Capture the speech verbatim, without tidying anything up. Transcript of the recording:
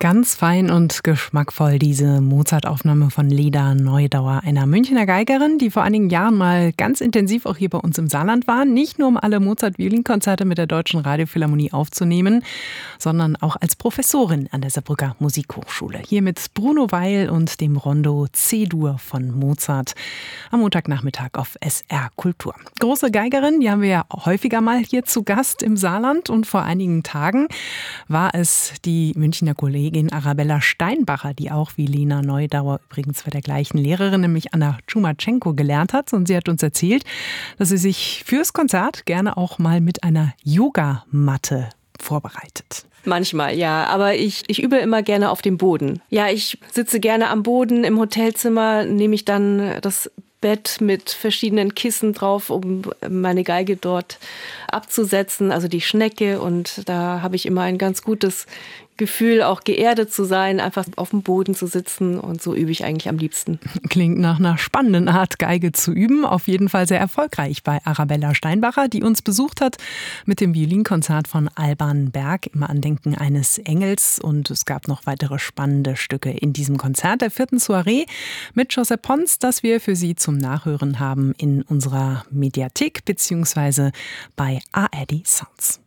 Ganz fein und geschmackvoll diese Mozart-Aufnahme von Leda Neudauer, einer Münchner Geigerin, die vor einigen Jahren mal ganz intensiv auch hier bei uns im Saarland war. Nicht nur um alle Mozart-Violinkonzerte mit der Deutschen Radiophilharmonie aufzunehmen, sondern auch als Professorin an der Saarbrücker Musikhochschule. Hier mit Bruno Weil und dem Rondo C-Dur von Mozart am Montagnachmittag auf S R Kultur. Große Geigerin, die haben wir ja häufiger mal hier zu Gast im Saarland. Und vor einigen Tagen war es die Münchner Kollegin Arabella Steinbacher, die auch wie Lena Neudauer übrigens bei der gleichen Lehrerin, nämlich Anna Tschumachenko, gelernt hat. Und sie hat uns erzählt, dass sie sich fürs Konzert gerne auch mal mit einer Yogamatte vorbereitet. Manchmal, ja. Aber ich, ich übe immer gerne auf dem Boden. Ja, ich sitze gerne am Boden im Hotelzimmer, nehme ich dann das Bett mit verschiedenen Kissen drauf, um meine Geige dort abzusetzen, also die Schnecke. Und da habe ich immer ein ganz gutes Gefühl, auch geerdet zu sein, einfach auf dem Boden zu sitzen, und so übe ich eigentlich am liebsten. Klingt nach einer spannenden Art, Geige zu üben. Auf jeden Fall sehr erfolgreich bei Arabella Steinbacher, die uns besucht hat mit dem Violinkonzert von Alban Berg im Andenken eines Engels. Und es gab noch weitere spannende Stücke in diesem Konzert der vierten Soiree mit Josep Pons, das wir für Sie zum Nachhören haben in unserer Mediathek bzw. bei A R D Sounds.